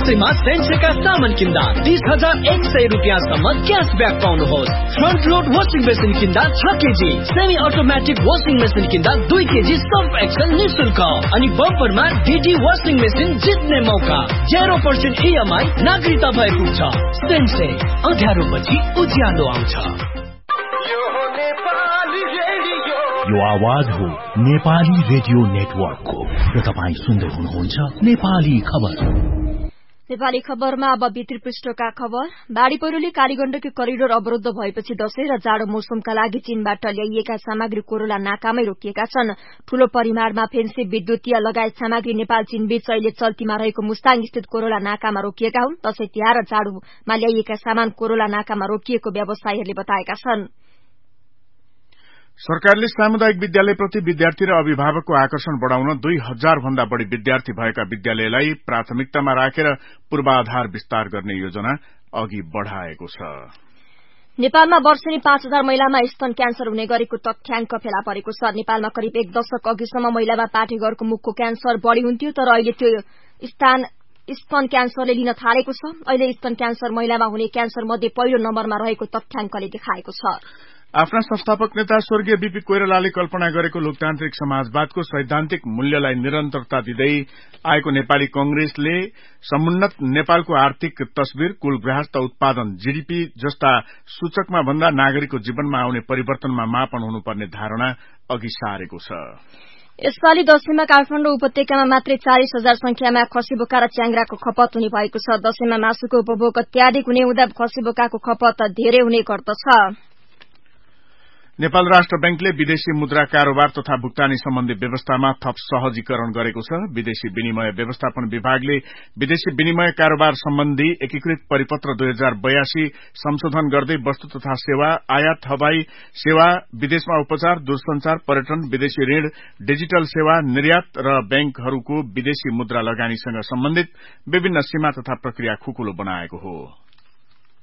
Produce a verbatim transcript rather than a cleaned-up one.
दशैंमा सेन्सेका सामान किन्दा तीस हजार एक सय रुपियाँसम्म cashback पाउनुहोस्। Front load washing machine किन्दा छ KG, semi automatic washing machine किन्दा दुई केजी सर्फ एक्सेल निशुल्क अनि बम्परमा डीडी वासिङ मेसिन जित्ने मौका। जेरो पर्सेन्ट इएमआई नागरिकता भएको छ। सेन्से अँध्यारो पछि उज्यालो आउँछ। यो आवाज हो नेपाली रेडियो नेटवर्कको र तपाईँ सुन्दै हुनुहुन्छ नेपाली खबर। नेपाली खबरमा अब भित्री पृष्ठका खबर। बाढ़ी पहिरोले कालीगण्डकी करिडोर अवरुद्ध भएपछि दशैं र जाडो मौसमका लागि चीनबाट ल्याइएका सामग्री कोरोला नाकामै रोकिएका छन्। ठूलो परिमाणमा फेन्सी विद्युतीय लगायत सामग्री नेपाल चीन बीच अहिले चल्तीमा रहेको मुस्ताङ स्थित कोरोला नाकामा रोकिएका हुन्। दशैं तिहार र जाडोमा ल्याइएका सामान कोरोला नाकामा रोकिएको व्यवसायीहरूले बताएका छन्। सरकारले सामुदायिक विद्यालयप्रति विद्यार्थी र अभिभावकको आकर्षण बढ़ाउन दुई हजार भन्दा बढ़ी विद्यार्थी भएका विद्यालयलाई प्राथमिकतामा राखेर पूर्वाधार विस्तार गर्ने योजना अघि बढ़ाएको छ। नेपालमा वर्षेनी पाँच हजार महिलामा स्तन क्यान्सर हुने गरेको तथ्याङ्क फेला परेको छ। नेपालमा करिब एक दशक अघिसम्म महिलामा पाठेघरको मुखको क्यान्सर बढ़ी हुन्थ्यो, तर अहिले त्यो स्थान स्तन क्यान्सरले लिन थालेको छ। अहिले स्तन क्यान्सर महिलामा हुने क्यान्सर मध्ये पहिलो नम्बरमा रहेको तथ्याङ्कले देखाएको छ। आफ्ना संस्थापक नेता स्वर्गीय बीपी कोइरालाले कल्पना गरेको लोकतान्त्रिक समाजवादको सैद्धान्तिक मूल्यलाई निरन्तरता दिँदै आएको नेपाली कंग्रेसले समुन्नत नेपालको आर्थिक तस्विर, कुल गृहस्थ उत्पादन जीडीपी जस्ता सूचकमा भन्दा नागरिकको जीवनमा आउने परिवर्तनमा मापन हुनुपर्ने धारणा अघि सारेको छ। यसपालि दशैंमा काठमाडौँ उपत्यकामा मात्रै चालिस हजार संख्यामा खसी बोका र च्याङ्ग्राको खपत हुने भएको छ। दशैंमा मासुको उपभोग अत्याधिक हुने हुँदा खसी बोकाको खपत धेरै हुने गर्दछ। नेपाल राष्ट्र बैंकले विदेशी मुद्रा कारोबार तथा भुक्तानी सम्बन्धी व्यवस्थामा थप सहजीकरण गरेको छ। विदेशी विनिमय व्यवस्थापन विभागले विदेशी विनिमय कारोबार सम्बन्धी एकीकृत परिपत्र दुई हजार बयासी संशोधन गर्दै वस्तु तथा सेवा, आयात हवाई सेवा, विदेशमा उपचार, दूरसंचार, पर्यटन, विदेशी ऋण, डिजिटल सेवा, निर्यात र बैंकहरूको विदेशी मुद्रा लगानीसँग सम्बन्धित विभिन्न सीमा तथा प्रक्रिया खुकुलो बनाएको हो।